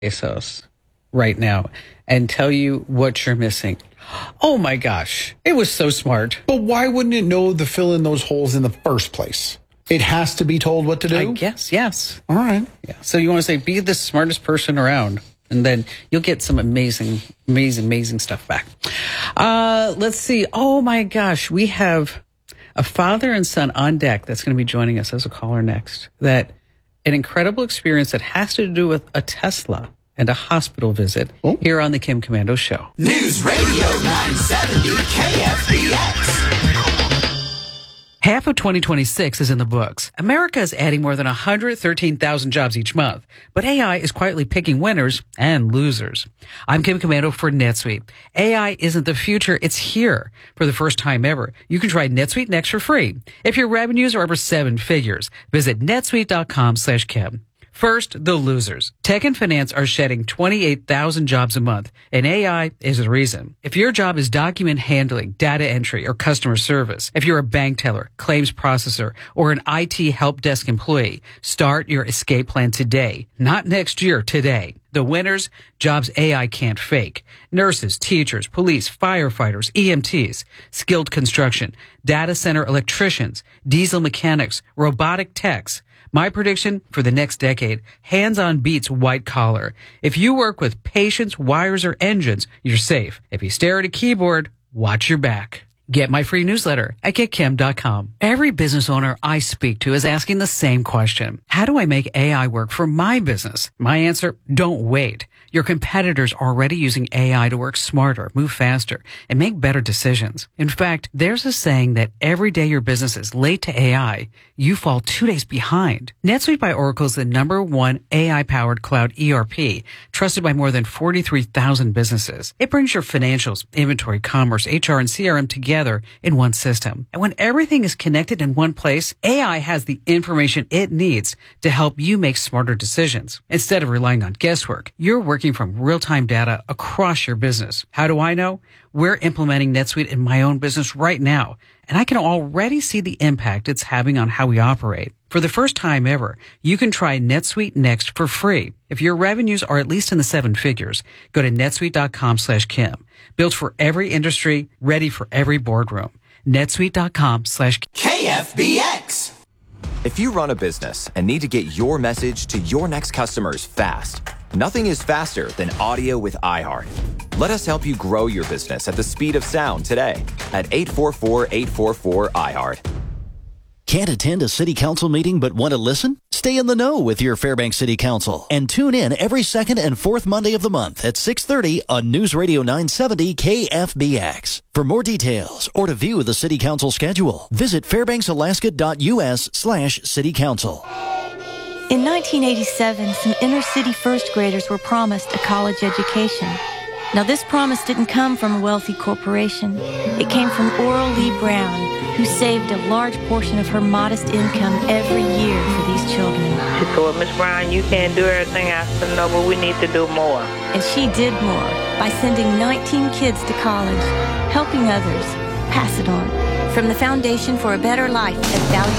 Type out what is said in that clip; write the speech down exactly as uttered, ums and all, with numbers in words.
pesos right now and tell you what you're missing. Oh my gosh, it was so smart. But why wouldn't it know to fill in those holes in the first place? It has to be told what to do? I guess, yes. All right. Yeah. So you want to say, be the smartest person around, and then you'll get some amazing, amazing, amazing stuff back. Uh, let's see. Oh my gosh, we have a father and son on deck that's going to be joining us as a caller next. That an incredible experience that has to do with a Tesla and a hospital visit oh. here on the Kim Komando Show. News Radio nine seventy K F B X. Half of twenty twenty-six is in the books. America is adding more than one hundred thirteen thousand jobs each month, but A I is quietly picking winners and losers. I'm Kim Komando for NetSuite. A I isn't the future, it's here. For the first time ever, you can try NetSuite Next for free. If your revenues are over seven figures, visit netsuite.com slash Kim. First, the losers. Tech and finance are shedding twenty-eight thousand jobs a month, and A I is the reason. If your job is document handling, data entry, or customer service, if you're a bank teller, claims processor, or an I T help desk employee, start your escape plan today, not next year, today. The winners, jobs A I can't fake. Nurses, teachers, police, firefighters, E M Ts, skilled construction, data center electricians, diesel mechanics, robotic techs. My prediction for the next decade, hands-on beats white collar. If you work with patients, wires, or engines, you're safe. If you stare at a keyboard, watch your back. Get my free newsletter at get kim dot com. Every business owner I speak to is asking the same question. How do I make A I work for my business? My answer, don't wait. Your competitors are already using A I to work smarter, move faster, and make better decisions. In fact, there's a saying that every day your business is late to A I, you fall two days behind. NetSuite by Oracle is the number one A I-powered cloud E R P, trusted by more than forty-three thousand businesses. It brings your financials, inventory, commerce, H R, and C R M together in one system. And when everything is connected in one place, A I has the information it needs to help you make smarter decisions. Instead of relying on guesswork, you're working from real-time data across your business. How do I know? We're implementing NetSuite in my own business right now, and I can already see the impact it's having on how we operate. For the first time ever, you can try NetSuite Next for free. If your revenues are at least in the seven figures, go to netsuite.com slash Kim. Built for every industry, ready for every boardroom. netsuite.com slash K F B X. If you run a business and need to get your message to your next customers fast, nothing is faster than audio with iHeart. Let us help you grow your business at the speed of sound today at eight four four, eight four four, iHeart. Can't attend a city council meeting but want to listen? Stay in the know with your Fairbanks City Council and tune in every second and fourth Monday of the month at six thirty on News Radio nine seventy K F B X. For more details or to view the city council schedule, visit fairbanksalaska.us slash city council. In nineteen eighty-seven, some inner-city first graders were promised a college education. Now, this promise didn't come from a wealthy corporation. It came from Oral Lee Brown, who saved a large portion of her modest income every year for these children. She said, well, Miss Brown, you can't do everything. I said, no, but we need to do more. And she did more by sending nineteen kids to college, helping others pass it on. From the Foundation for a Better Life at Value